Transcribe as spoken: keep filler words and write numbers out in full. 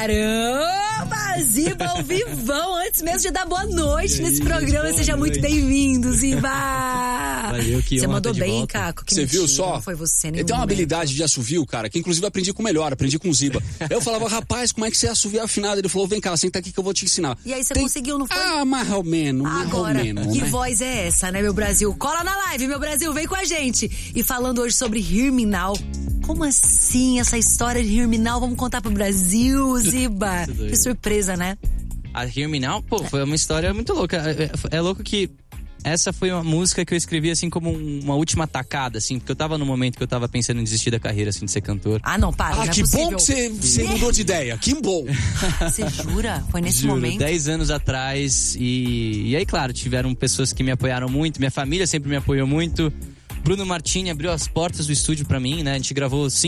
Caramba, Ziba ao vivão, antes mesmo de dar boa noite aí, nesse programa. boa Seja noite. muito bem-vindo, Ziba. Valeu, que Você honra mandou tá de bem, volta. Caco. Que Você mentira, viu só? Não foi você, nem Ele tem uma habilidade de assovio, cara, que inclusive eu aprendi com o melhor, aprendi com o Ziba. Eu falava, rapaz, como é que você assovia afinado? Ele falou, vem cá, senta aqui que eu vou te ensinar. E aí você Tem... conseguiu, não foi? Ah, mais ou menos, mais Agora, ou menos, que né? voz é essa, né, meu Brasil? Cola na live, meu Brasil, vem com a gente. E falando hoje sobre Herminal. Como assim essa história de Herminal? Vamos contar pro Brasil, Ziba. Que surpresa, né? A Herminal, pô, foi uma história muito louca. É, é louco que essa foi uma música que eu escrevi assim como uma última tacada, assim, porque eu tava no momento que eu tava pensando em desistir da carreira, assim, de ser cantor. Ah, não, para, Ah, não é que possível. bom que você, você mudou de ideia, que bom. Você jura? Foi nesse Juro, momento? dez anos atrás. E, e aí, claro, tiveram pessoas que me apoiaram muito, minha família sempre me apoiou muito. Bruno Martini abriu as portas do estúdio pra mim, né? A gente gravou cinco